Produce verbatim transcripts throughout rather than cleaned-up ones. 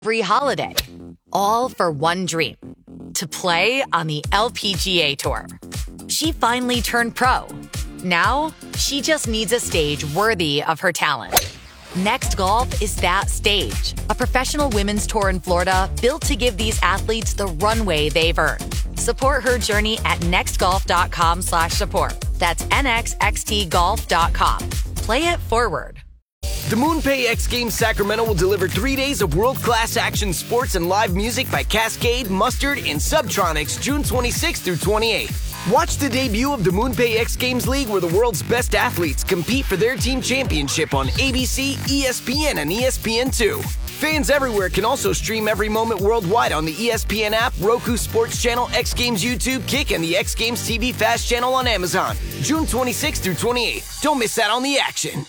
every holiday, all for one dream, to play on the L P G A Tour. She finally turned pro. Now, she just needs a stage worthy of her talent. Next Golf is that stage, a professional women's tour in Florida built to give these athletes the runway they've earned. Support her journey at nextgolf.com slash support. That's N X X T golf dot com. Play it forward. The MoonPay X Games Sacramento will deliver three days of world-class action sports and live music by Cascade, Mustard, and Subtronics June twenty-sixth through twenty-eighth. Watch the debut of the MoonPay X Games League, where the world's best athletes compete for their team championship on A B C, E S P N, and E S P N two. Fans everywhere can also stream every moment worldwide on the E S P N app, Roku Sports Channel, X Games YouTube, Kick, and the X Games T V Fast Channel on Amazon. June twenty-sixth through twenty-eighth. Don't miss out on the action.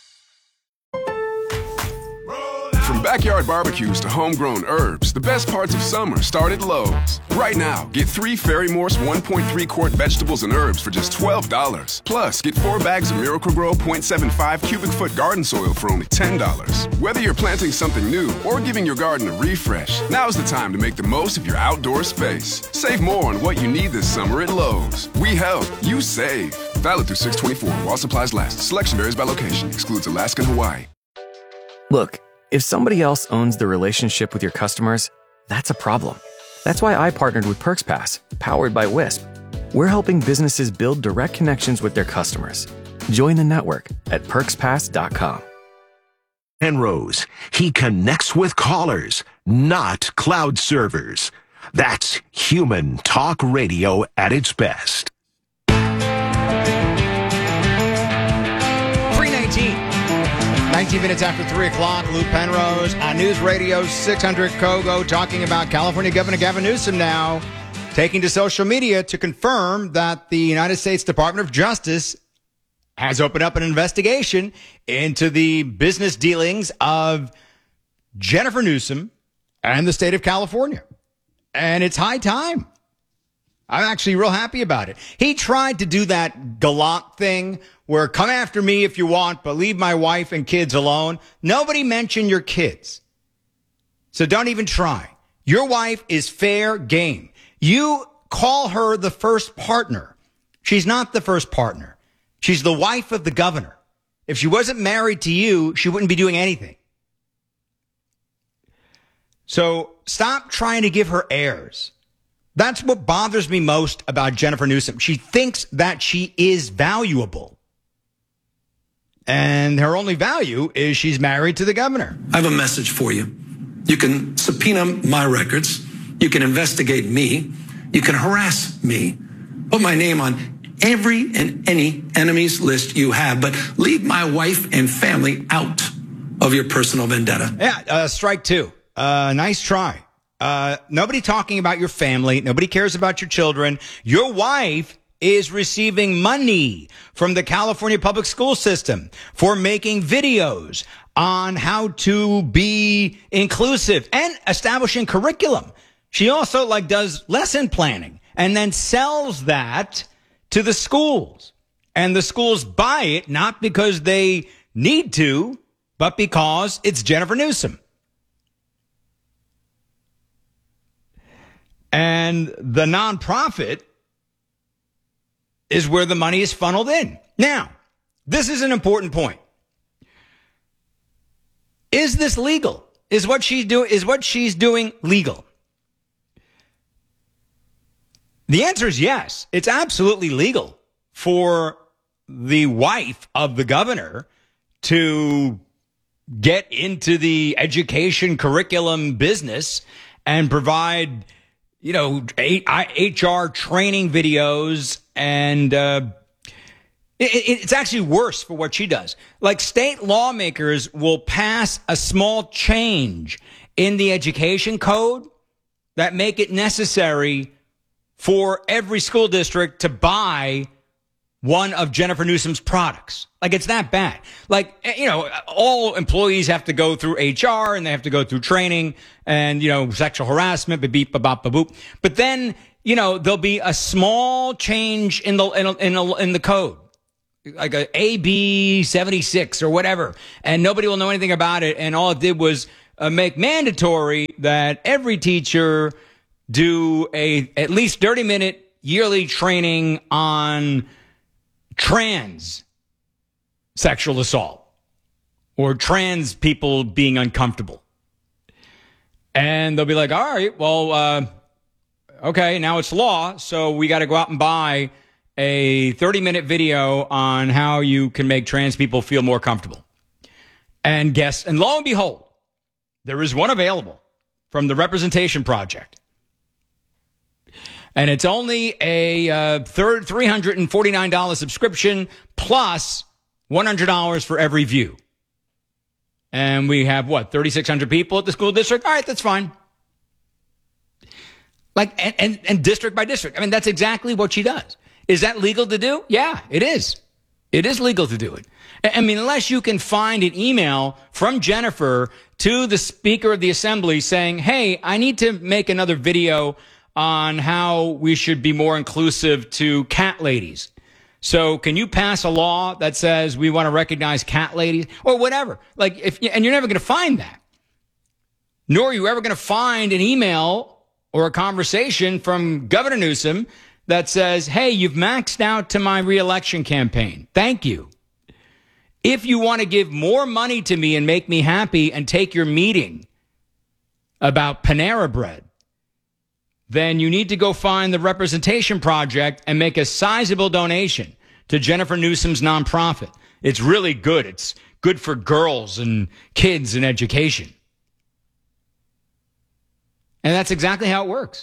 From backyard barbecues to homegrown herbs, the best parts of summer start at Lowe's. Right now, get three Fairy Morse one point three quart vegetables and herbs for just twelve dollars. Plus, get four bags of Miracle-Gro point seven five cubic foot garden soil for only ten dollars. Whether you're planting something new or giving your garden a refresh, now's the time to make the most of your outdoor space. Save more on what you need this summer at Lowe's. We help, you save. Valid through six twenty-four while supplies last. Selection varies by location. Excludes Alaska and Hawaii. Look, if somebody else owns the relationship with your customers, that's a problem. That's why I partnered with PerksPass, powered by Wisp. We're helping businesses build direct connections with their customers. Join the network at perks pass dot com. Penrose, he connects with callers, not cloud servers. That's human talk radio at its best. three nineteen. nineteen minutes after three o'clock, Lou Penrose on News Radio six hundred Kogo talking about California Governor Gavin Newsom now taking to social media to confirm that the United States Department of Justice has opened up an investigation into the business dealings of Jennifer Newsom and the state of California. And it's high time. I'm actually real happy about it. He tried to do that gallant thing where come after me if you want, but leave my wife and kids alone. Nobody mentioned your kids. So don't even try. Your wife is fair game. You call her the first partner. She's not the first partner. She's the wife of the governor. If she wasn't married to you, she wouldn't be doing anything. So stop trying to give her airs. That's what bothers me most about Jennifer Newsom. She thinks that she is valuable. And her only value is she's married to the governor. I have a message for you. You can subpoena my records. You can investigate me. You can harass me. Put my name on every and any enemies list you have, but leave my wife and family out of your personal vendetta. Yeah, uh, strike two. Uh, nice try. Uh, nobody talking about your family. Nobody cares about your children. Your wife is receiving money from the California public school system for making videos on how to be inclusive and establishing curriculum. She also like does lesson planning and then sells that to the schools, and the schools buy it not because they need to, but because it's Jennifer Newsom. And the nonprofit is where the money is funneled in. Now, this is an important point. Is this legal? Is what she's doing, is what she's doing legal? The answer is yes. It's absolutely legal for the wife of the governor to get into the education curriculum business and provide, you know, H R training videos. And uh, it, it's actually worse for what she does. Like state lawmakers will pass a small change in the education code that make it necessary for every school district to buy one of Jennifer Newsom's products. Like, it's that bad. Like, you know, all employees have to go through H R and they have to go through training and, you know, sexual harassment, ba beep, ba bop, ba boop. But then, you know, there'll be a small change in the, in, in, in the code, like a A B seventy-six or whatever. And nobody will know anything about it. And all it did was uh, make mandatory that every teacher do a at least thirty minute yearly training on trans sexual assault or trans people being uncomfortable. And they'll be like, all right, well, uh, okay, now it's law, so we got to go out and buy a thirty minute video on how you can make trans people feel more comfortable. And guess, and lo and behold, there is one available from the Representation Project. And it's only a uh, third three hundred forty-nine dollars subscription plus one hundred dollars for every view. And we have, what, thirty-six hundred people at the school district? All right, that's fine. Like, and, and, and district by district. I mean, that's exactly what she does. Is that legal to do? Yeah, it is. It is legal to do it. I mean, unless you can find an email from Jennifer to the Speaker of the Assembly saying, hey, I need to make another video on how we should be more inclusive to cat ladies. So can you pass a law that says we want to recognize cat ladies or whatever? Like, if, and you're never going to find that. Nor are you ever going to find an email or a conversation from Governor Newsom that says, hey, you've maxed out to my reelection campaign. Thank you. If you want to give more money to me and make me happy and take your meeting about Panera Bread, then you need to go find the Representation Project and make a sizable donation to Jennifer Newsom's nonprofit. It's really good. It's good for girls and kids and education. And that's exactly how it works.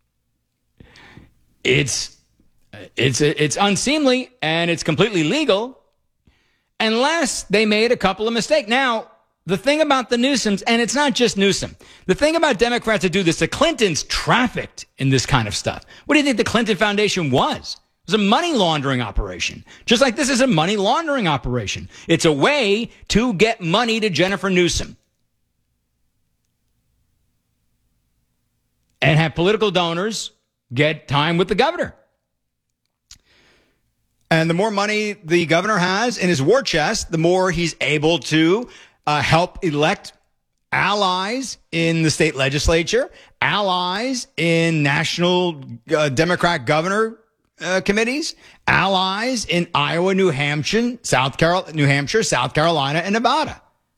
It's it's it's unseemly and it's completely legal unless they made a couple of mistakes. Now, the thing about the Newsoms, and it's not just Newsom, the thing about Democrats that do this, the Clintons trafficked in this kind of stuff. What do you think the Clinton Foundation was? It was a money laundering operation. Just like this is a money laundering operation. It's a way to get money to Jennifer Newsom. And have political donors get time with the governor. And the more money the governor has in his war chest, the more he's able to uh, help elect allies in the state legislature, allies in national uh, Democrat governor uh, committees, allies in Iowa, New Hampshire, South Carolina, New Hampshire, South Carolina, and Nevada.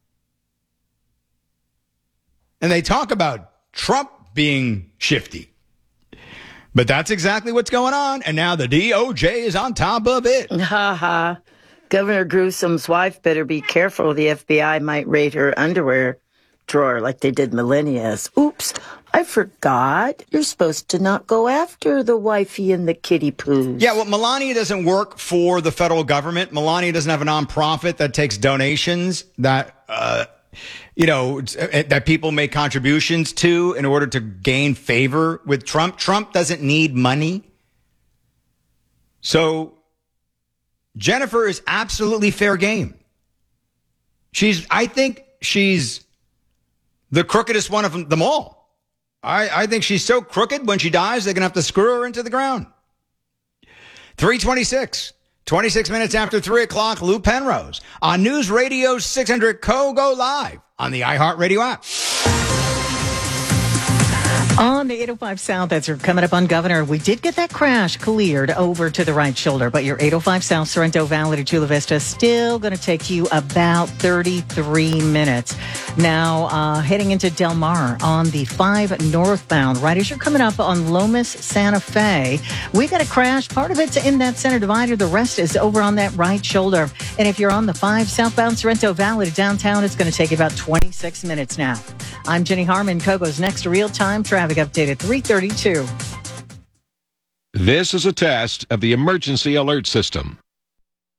And they talk about Trump being shifty. But that's exactly what's going on. And now the D O J is on top of it. Ha ha. Governor Newsom's wife better be careful. The F B I might raid her underwear drawer like they did Melania's. Oops, I forgot. You're supposed to not go after the wifey and the kitty poos. Yeah, well, Melania doesn't work for the federal government. Melania doesn't have a nonprofit that takes donations that, uh, you know, that people make contributions to in order to gain favor with Trump. Trump doesn't need money. So Jennifer is absolutely fair game. She's, I think she's the crookedest one of them all. I, I think she's so crooked when she dies, they're going to have to screw her into the ground. three twenty-six. twenty-six minutes after three o'clock, Lou Penrose on News Radio six hundred C O Go live on the iHeartRadio app. On the eight oh five South, as you're coming up on Governor, we did get that crash cleared over to the right shoulder, but your eight oh five South Sorrento Valley to Chula Vista still going to take you about thirty-three minutes. Now, uh, heading into Del Mar on the five northbound, right as you're coming up on Lomas Santa Fe, we got a crash. Part of it's in that center divider. The rest is over on that right shoulder. And if you're on the five southbound Sorrento Valley to downtown, it's going to take about twenty-six minutes now. I'm Jenny Harmon. Kogo's next real-time traffic update at three thirty-two. This is a test of the emergency alert system.